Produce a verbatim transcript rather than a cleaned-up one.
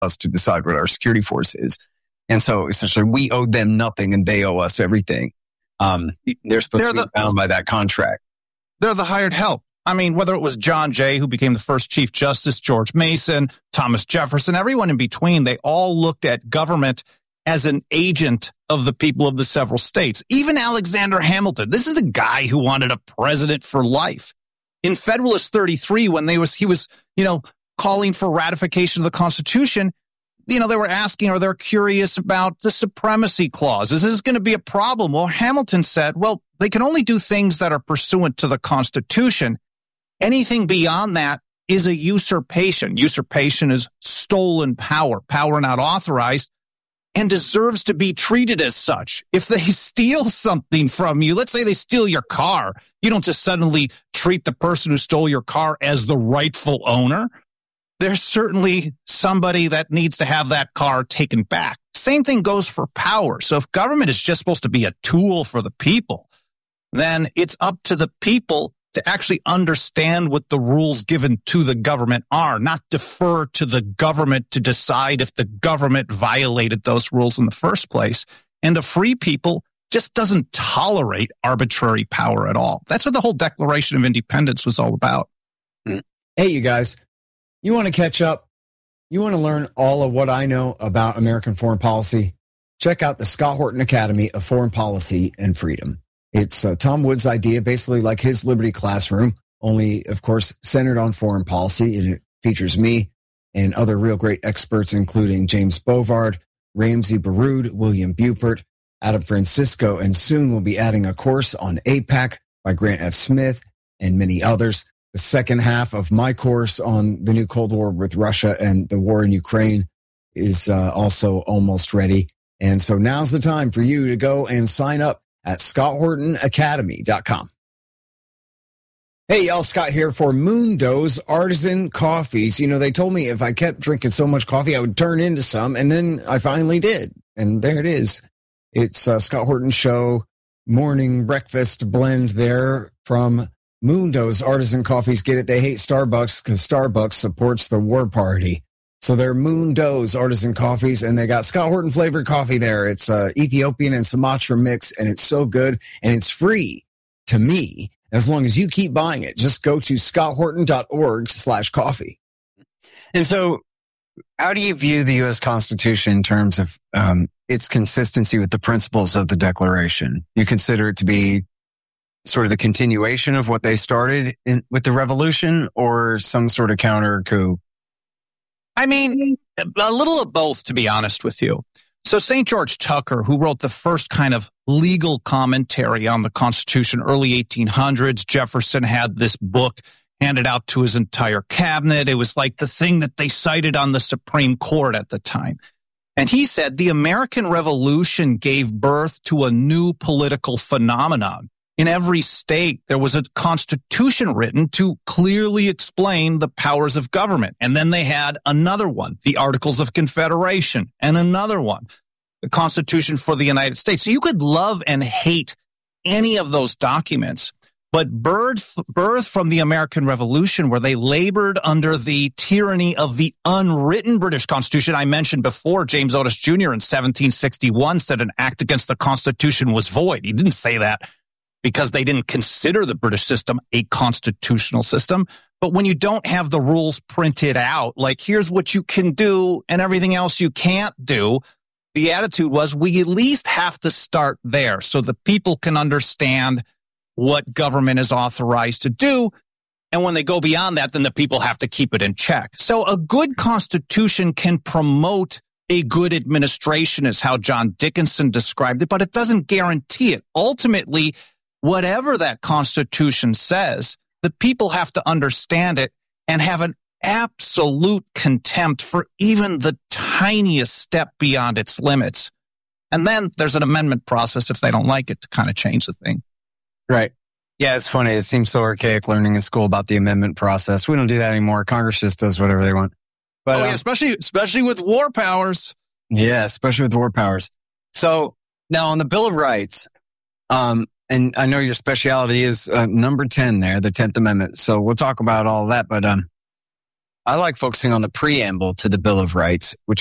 us to decide what our security force is. And so essentially we owe them nothing and they owe us everything. Um, they're supposed they're to be the, bound by that contract. They're the hired help. I mean, whether it was John Jay, who became the first Chief Justice, George Mason, Thomas Jefferson, everyone in between, they all looked at government as an agent of the people of the several states. Even Alexander Hamilton, this is the guy who wanted a president for life. In Federalist thirty-three, when they was he was, you know, calling for ratification of the Constitution, you know, they were asking, or they're curious about the supremacy clause. Is this going to be a problem? Well, Hamilton said, well, they can only do things that are pursuant to the Constitution. Anything beyond that is a usurpation. Usurpation is stolen power, power not authorized, and deserves to be treated as such. If they steal something from you, let's say they steal your car, you don't just suddenly treat the person who stole your car as the rightful owner. There's certainly somebody that needs to have that car taken back. Same thing goes for power. So if government is just supposed to be a tool for the people, then it's up to the people to actually understand what the rules given to the government are, not defer to the government to decide if the government violated those rules in the first place. And a free people just doesn't tolerate arbitrary power at all. That's what the whole Declaration of Independence was all about. Hey, you guys. You want to catch up? You want to learn all of what I know about American foreign policy? Check out the Scott Horton Academy of Foreign Policy and Freedom. It's uh, Tom Wood's idea, basically like his Liberty Classroom, only, of course, centered on foreign policy. And it features me and other real great experts, including James Bovard, Ramsey Baroud, William Bupert, Adam Francisco, and soon we'll be adding a course on AIPAC by Grant F. Smith and many others. The second half of my course on the new Cold War with Russia and the war in Ukraine is uh, also almost ready. And so now's the time for you to go and sign up at scott horton academy dot com. Hey, y'all, Scott here for Mundo's Artisan Coffees. You know, they told me if I kept drinking so much coffee, I would turn into some, and then I finally did. And there it is. It's uh, Scott Horton Show morning breakfast blend there from Mundo's Artisan Coffees. Get it? They hate Starbucks because Starbucks supports the war party. So they're Mundo's Artisan Coffees, and they got Scott Horton flavored coffee there. It's uh, Ethiopian and Sumatra mix, and it's so good, and it's free to me as long as you keep buying it. Just go to scott horton dot org slash coffee. And so how do you view the U S Constitution in terms of um, its consistency with the principles of the Declaration? You consider it to be sort of the continuation of what they started in, with the revolution, or some sort of counter coup? I mean, a little of both, to be honest with you. So Saint George Tucker, who wrote the first kind of legal commentary on the Constitution, early eighteen hundreds, Jefferson had this book handed out to his entire cabinet. It was like the thing that they cited on the Supreme Court at the time. And he said the American Revolution gave birth to a new political phenomenon. In every state, there was a constitution written to clearly explain the powers of government. And then they had another one, the Articles of Confederation, and another one, the Constitution for the United States. So you could love and hate any of those documents, but birth, birth from the American Revolution, where they labored under the tyranny of the unwritten British Constitution. I mentioned before, James Otis Junior in seventeen sixty-one said an act against the Constitution was void. He didn't say that because they didn't consider the British system a constitutional system. But when you don't have the rules printed out, like here's what you can do and everything else you can't do, the attitude was we at least have to start there so the people can understand what government is authorized to do. And when they go beyond that, then the people have to keep it in check. So a good constitution can promote a good administration, is how John Dickinson described it, but it doesn't guarantee it. Ultimately, whatever that Constitution says, the people have to understand it and have an absolute contempt for even the tiniest step beyond its limits. And then there's an amendment process if they don't like it to kind of change the thing. Right. Yeah, it's funny. It seems so archaic learning in school about the amendment process. We don't do that anymore. Congress just does whatever they want. But oh, yeah, um, especially especially with war powers. Yeah, especially with war powers. So now on the Bill of Rights, um, and I know your specialty is uh, number ten there, the tenth Amendment. So we'll talk about all of that. But um, I like focusing on the preamble to the Bill of Rights, which